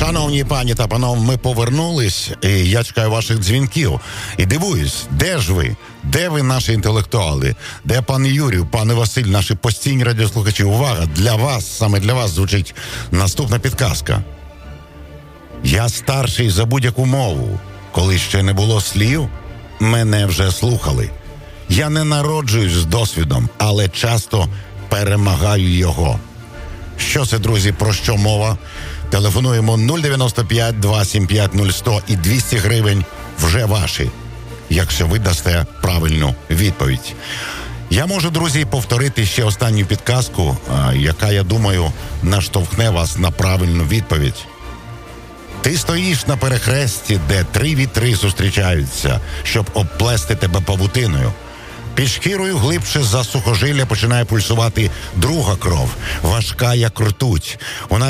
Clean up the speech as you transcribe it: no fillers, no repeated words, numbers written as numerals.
Шановні пані та панове, ми повернулись, і я чекаю ваших дзвінків. І дивуюсь, де ж ви? Де ви, наші інтелектуали? Де пан Юрій, пане Василь, наші постійні радіослухачі? Увага, для вас, саме для вас звучить наступна підказка. Я старший за будь-яку мову. Коли ще не було слів, мене вже слухали. Я не народжуюсь з досвідом, але часто перемагаю його. Що це, друзі, про що мова? Телефонуємо 095 275 0100 і 200 гривень вже ваші, якщо ви дасте правильну відповідь. Я можу, друзі, повторити ще останню підказку, яка, я думаю, наштовхне вас на правильну відповідь. Ти стоїш на перехресті, де 3 вітри зустрічаються, щоб обплести тебе павутиною. Під шкірою глибше за сухожилля починає пульсувати друга кров, важка як ртуть. Вона